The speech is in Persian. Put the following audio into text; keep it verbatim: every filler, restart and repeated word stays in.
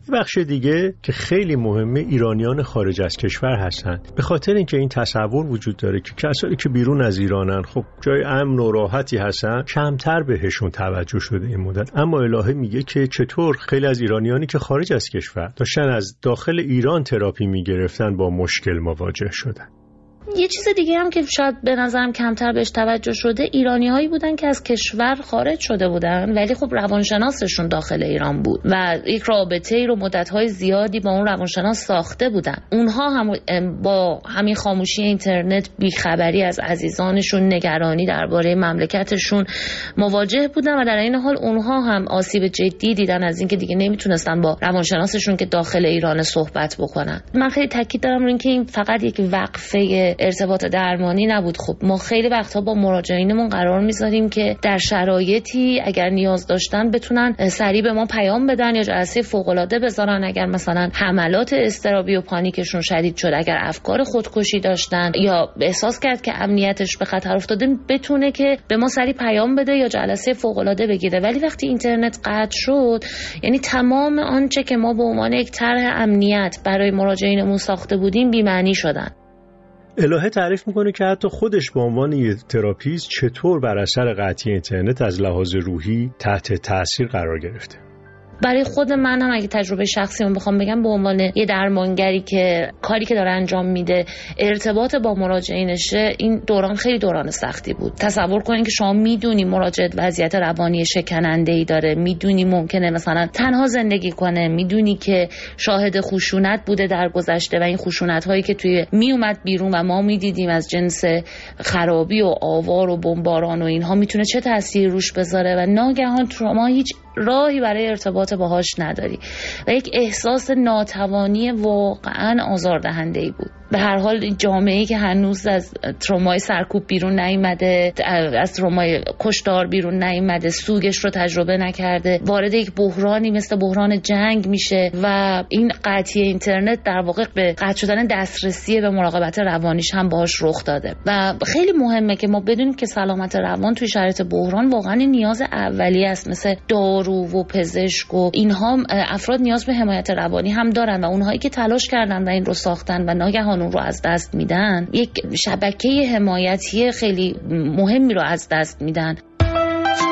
بخش دیگه که خیلی مهمه ایرانیان خارج از کشور هستن، به خاطر اینکه این تصور وجود داره که کسایی که بیرون از ایرانن خب جای امن و راحتی هستن، کمتر بهشون توجه شده این مدت. اما الهه میگه که چطور خیلی از ایرانیانی که خارج از کشور داشتن از داخل ایران تراپی میگرفتن با مشکل مواجه شدن. یه چیز دیگه هم که شاید به نظرم کمتر بهش توجه شده، ایرانی‌هایی بودن که از کشور خارج شده بودن ولی خب روانشناسشون داخل ایران بود و یک رابطه‌ای رو مدت‌های زیادی با اون روانشناس ساخته بودن. اونها هم با همین خاموشی اینترنت، بیخبری از عزیزانشون، نگرانی درباره مملکتشون مواجه بودن و در این حال اونها هم آسیب جدی دیدن از اینکه دیگه نمیتونستن با روانشناسشون که داخل ایران صحبت بکنن. من خیلی تاکید دارم روی اینکه این فقط یک وقفه ارتباط درمانی نبود. خب ما خیلی وقتها با مراجعینمون قرار میذاریم که در شرایطی اگر نیاز داشتن بتونن سریع به ما پیام بدن یا جلسه فوق‌العاده بذارن، اگر مثلا حملات اضطرابی و پانیکشون شدید شد، اگر افکار خودکشی داشتن یا احساس کرد که امنیتش به خطر افتاده، بتونه که به ما سریع پیام بده یا جلسه فوق‌العاده بگیره. ولی وقتی اینترنت قطع شد، یعنی تمام آنچه که ما به عنوان یک طرح امنیت برای مراجعینمون ساخته بودیم بی‌معنی شدن. الهه تعریف میکنه که حتی خودش به عنوان یه تراپیست چطور بر اثر قطعی اینترنت از لحاظ روحی تحت تاثیر قرار گرفته. برای خود من هم اگه تجربه شخصی من بخوام بگم، به عنوان یه درمانگری که کاری که داره انجام میده ارتباط با مراجعینشه، این دوران خیلی دوران سختی بود. تصور کنین که شما میدونی مراجع وضعیت روانی شکننده‌ای داره، میدونی ممکنه مثلا تنها زندگی کنه، میدونی که شاهد خشونت بوده در گذشته و این خشونت هایی که توی میومد بیرون و ما میدیدیم از جنس خرابی و آوار و بمباران و اینها میتونه چه تأثیری روش بذاره و ناگهان شما هیچ راهی برای ارتباط باهاش نداری و یک احساس ناتوانی واقعا آزاردهنده‌ای بود. به هر حال جامعه‌ای که هنوز از ترومای سرکوب بیرون نیامده، از ترومای کشتار بیرون نیامده، سوگش رو تجربه نکرده، وارد یک بحرانی مثل بحران جنگ میشه و این قطعی اینترنت در واقع به قطع شدن دسترسی به مراقبت روانیش هم باهاش رخ داده. و خیلی مهمه که ما بدونیم که سلامت روان توی شرایط بحران واقعا نیاز اولیه است. مثل دارو و پزشک و اینها، افراد نیاز به حمایت روانی هم دارن و اونهایی که تلاش کردن و این رو ساختن و ناگهان اون رو از دست میدن، یک شبکه حمایتی خیلی مهمی رو از دست میدن.